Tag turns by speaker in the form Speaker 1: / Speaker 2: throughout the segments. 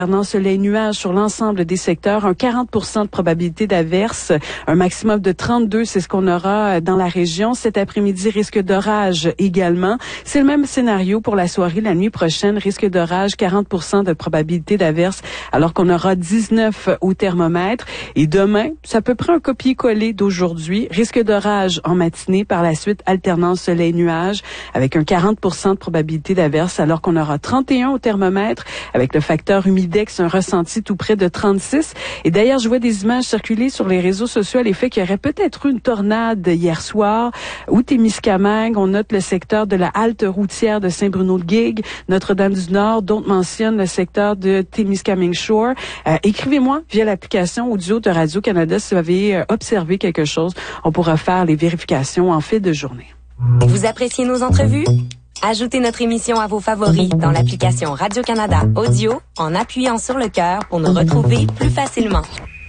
Speaker 1: Concernant soleil-nuage sur l'ensemble des secteurs, un 40% de probabilité d'averse, un maximum de 32, c'est ce qu'on aura dans la région. Cet après-midi, risque d'orage également. C'est le même scénario pour la soirée, la nuit prochaine, risque d'orage, 40% de probabilité d'averse, alors qu'on aura 19 au thermomètre. Et demain, c'est à peu près un copier-coller d'aujourd'hui. Risque d'orage en matinée, par la suite, alternance soleil-nuage, avec un 40% de probabilité d'averse, alors qu'on aura 31 au thermomètre, avec le facteur humidex, un ressenti tout près de 36. Et d'ailleurs, je vois des images circuler sur les réseaux sociaux à l'effet qu'il y aurait peut-être eu une tornade hier soir au Témiscamingue. On note le secteur de la halte routière de Saint-Bruno-de-Guigue, Notre-Dame-du-Nord. D'autres mentionnent le secteur de Témiscamingue Shore. Écrivez-moi via l'application audio de Radio-Canada si vous avez observé quelque chose. On pourra faire les vérifications en fil de journée.
Speaker 2: Vous appréciez nos entrevues? Ajoutez notre émission à vos favoris dans l'application Radio-Canada Audio en appuyant sur le cœur pour nous retrouver plus facilement.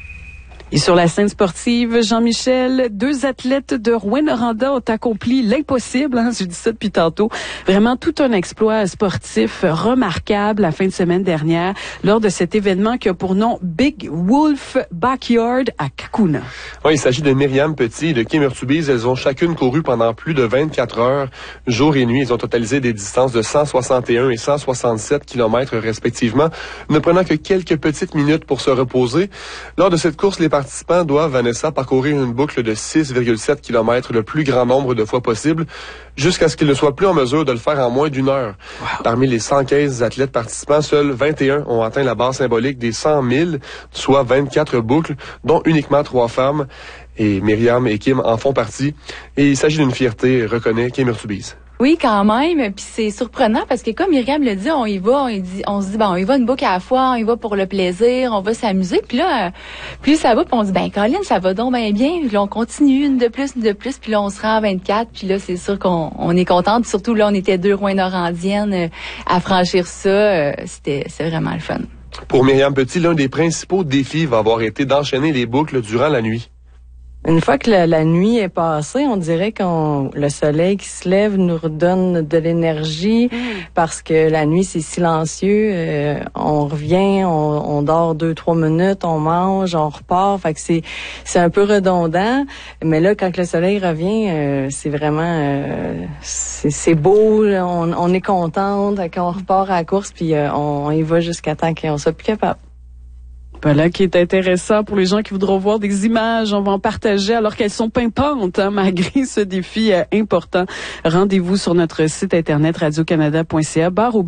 Speaker 1: Et sur la scène sportive, Jean-Michel, 2 athlètes de Rouyn-Noranda ont accompli l'impossible, je dis ça depuis tantôt. Vraiment tout un exploit sportif remarquable la fin de semaine dernière lors de cet événement qui a pour nom Big Wolf Backyard à Cacouna.
Speaker 3: Oui, il s'agit de Myriam Petit et de Kim Urtubise. Elles ont chacune couru pendant plus de 24 heures, jour et nuit. Ils ont totalisé des distances de 161 et 167 kilomètres respectivement, ne prenant que quelques petites minutes pour se reposer. Lors de cette course, les participants doivent, Vanessa, parcourir une boucle de 6,7 km le plus grand nombre de fois possible, jusqu'à ce qu'ils ne soient plus en mesure de le faire en moins d'1 heure. Wow. Parmi les 115 athlètes participants, seuls 21 ont atteint la barre symbolique des 100 000, soit 24 boucles, dont uniquement 3 femmes. Et Myriam et Kim en font partie. Et il s'agit d'une fierté, reconnaît Kim Urtubise.
Speaker 4: Oui, quand même. Puis c'est surprenant parce que comme Myriam le dit, on y va, on se dit, bon, on y va une boucle à la fois, on y va pour le plaisir, on va s'amuser. Puis là, plus ça va, puis on se dit, Colin, ça va donc bien. Puis là, on continue une de plus. Puis là, on se rend à 24. Puis là, c'est sûr qu'on est contente. Surtout là, on était 2 Rouyn-Norandiennes à franchir ça. C'est vraiment le fun.
Speaker 3: Pour Myriam Petit, l'un des principaux défis va avoir été d'enchaîner les boucles durant la nuit.
Speaker 5: Une fois que la nuit est passée, on dirait le soleil qui se lève nous redonne de l'énergie parce que la nuit c'est silencieux. On revient, on dort 2-3 minutes, on mange, on repart. Fait que c'est un peu redondant. Mais là, quand le soleil revient, c'est vraiment c'est beau. On est contente quand on repart à la course puis on y va jusqu'à temps qu'on soit plus capable.
Speaker 1: Voilà qui est intéressant pour les gens qui voudront voir des images. On va en partager alors qu'elles sont pimpantes, malgré ce défi important. Rendez-vous sur notre site internet radiocanada.ca,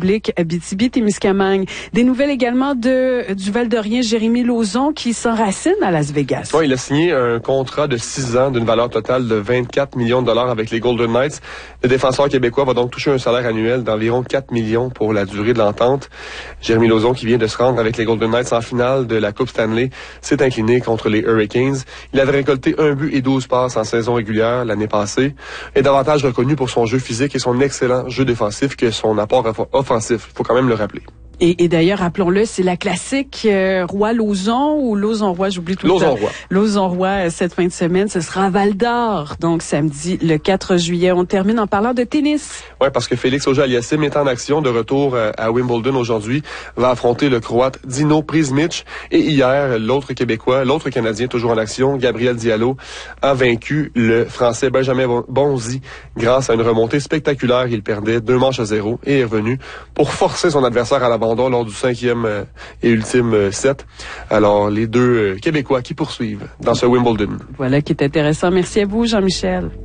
Speaker 1: /Abitibi-Témiscamingue. Des nouvelles également du Val-d'Orien, Jérémy Lauzon, qui s'enracine à Las Vegas.
Speaker 3: Oui, il a signé un contrat de 6 ans d'une valeur totale de 24 millions de dollars avec les Golden Knights. Le défenseur québécois va donc toucher un salaire annuel d'environ 4 millions pour la durée de l'entente. Jérémy Lauzon, qui vient de se rendre avec les Golden Knights en finale de la Coupe Stanley, s'est incliné contre les Hurricanes. Il avait récolté 1 but et 12 passes en saison régulière l'année passée, et davantage reconnu pour son jeu physique et son excellent jeu défensif que son apport offensif. Il faut quand même le rappeler.
Speaker 1: Et d'ailleurs, rappelons-le, c'est la classique Roy-Lauzon ou Lauzon-Roy, j'oublie tout le temps. Lauzon-Roy, cette fin de semaine, ce sera à Val-d'Or, donc samedi le 4 juillet. On termine en parlant de tennis.
Speaker 3: Oui, parce que Félix Auger-Aliassime est en action de retour à Wimbledon aujourd'hui, va affronter le Croate Dino Prizmic. Et hier, l'autre Canadien toujours en action, Gabriel Diallo, a vaincu le Français Benjamin Bonzi grâce à une remontée spectaculaire. Il perdait 2-0 et est revenu pour forcer son adversaire à l'abandon lors du 5e et ultime set. Alors, les 2 Québécois qui poursuivent dans ce Wimbledon.
Speaker 1: Voilà qui est intéressant. Merci à vous, Jean-Michel.